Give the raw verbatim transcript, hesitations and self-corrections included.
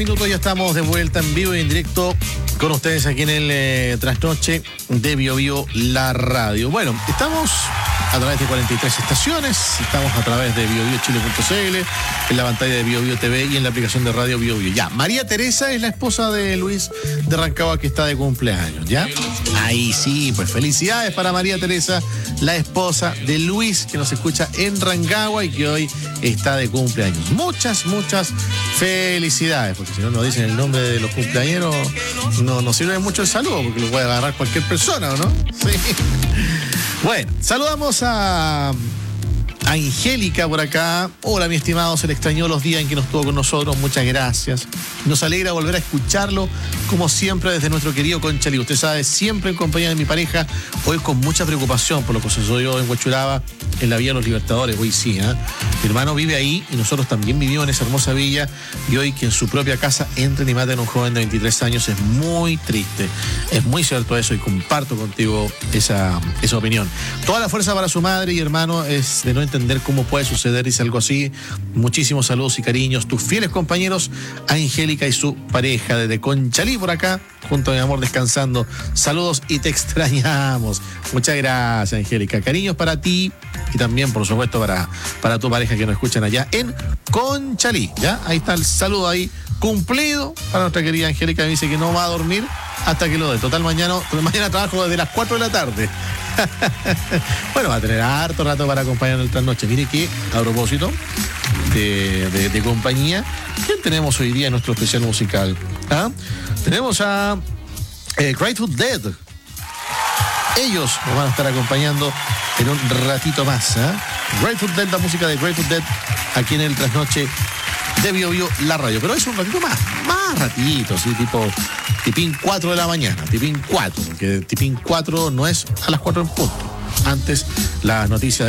Minutos, ya estamos de vuelta en vivo y en directo con ustedes aquí en el eh, Trasnoche de Bio Bio, la radio. Bueno, estamos a través de cuarenta y tres estaciones, estamos a través de bio bio chile punto c l, en la pantalla de Bio Bio T V y en la aplicación de radio Bio Bio. Ya, María Teresa es la esposa de Luis de Rancagua, que está de cumpleaños, ¿ya? Ahí sí, pues felicidades para María Teresa, la esposa de Luis, que nos escucha en Rancagua y que hoy está de cumpleaños. Muchas, muchas felicidades, porque si no nos dicen el nombre de los cumpleañeros, no nos sirve mucho el saludo, porque lo puede agarrar cualquier persona, ¿o no? Sí. Bueno, saludamos a Angélica por acá. Hola, mi estimado, se le extrañó los días en que no estuvo con nosotros, muchas gracias. Nos alegra volver a escucharlo, como siempre, desde nuestro querido Conchalí. Usted sabe, siempre en compañía de mi pareja, hoy con mucha preocupación por lo que sucedió en Huachuraba, en la Villa de los Libertadores. Hoy sí, ¿eh? Mi hermano vive ahí y nosotros también vivimos en esa hermosa villa, y hoy que en su propia casa entren y maten a un joven de veintitrés años es muy triste. Es muy cierto eso y comparto contigo esa, esa opinión. Toda la fuerza para su madre y hermano, es de no entender cómo puede suceder, dice algo así. Muchísimos saludos y cariños, tus fieles compañeros Angélica y su pareja desde Conchalí por acá, junto a mi amor descansando. Saludos y te extrañamos. Muchas gracias, Angélica. Cariños para ti y también, por supuesto, para, para tu pareja que nos escuchan allá en Conchalí. ¿Ya? Ahí está el saludo ahí cumplido para nuestra querida Angélica. Me dice que no va a dormir hasta que lo dé. Total, mañana, mañana trabajo desde las cuatro de la tarde. Bueno, va a tener harto rato para acompañarnos el trasnoche. Mire que, a propósito de, de, de compañía, ¿quién tenemos hoy día en nuestro especial musical? ¿Ah? Tenemos a eh, Grateful Dead. Ellos nos van a estar acompañando en un ratito más. ¿eh? Grateful Dead, la música de Grateful Dead, aquí en el Trasnoche de Bio Bio, la radio. Pero es un ratito más, más ratito, ¿sí? Tipo tipín cuatro de la mañana, tipín cuatro, porque tipín cuatro no es a las cuatro en punto. Antes, las noticias